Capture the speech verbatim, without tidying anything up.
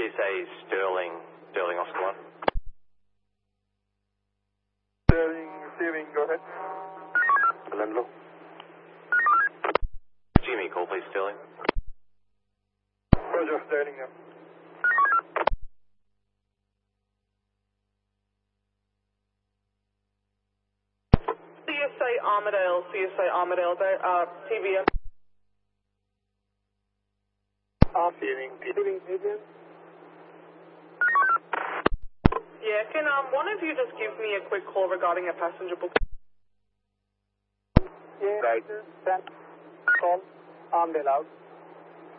C S A Sterling, Sterling Oscar one. Sterling receiving, go ahead. Hello. Jimmy, call please, Sterling. Roger, Sterling now. C S A Armadale, C S A Armadale, uh, T V M. Receiving, receiving, receiving. Yeah, can um one of you just give me a quick call regarding a passenger book? Yeah, right. Call, Armadale out.